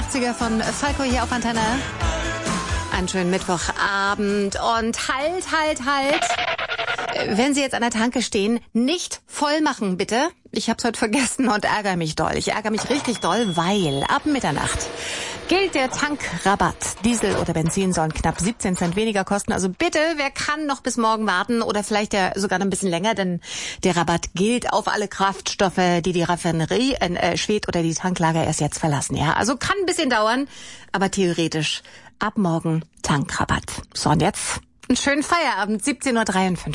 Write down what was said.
80er von Falco hier auf Antenne. Einen schönen Mittwochabend und halt. Wenn Sie jetzt an der Tanke stehen, nicht voll machen, bitte. Ich hab's heute vergessen und ärgere mich doll. Ich ärgere mich richtig doll, weil ab Mitternacht gilt der Tankrabatt. Diesel oder Benzin sollen knapp 17 Cent weniger kosten. Also bitte, wer kann noch bis morgen warten oder vielleicht ja sogar noch ein bisschen länger, denn der Rabatt gilt auf alle Kraftstoffe, die die Raffinerie in Schwedt oder die Tanklager erst jetzt verlassen. Ja, also kann ein bisschen dauern, aber theoretisch ab morgen Tankrabatt. So, und jetzt einen schönen Feierabend, 17:53 Uhr.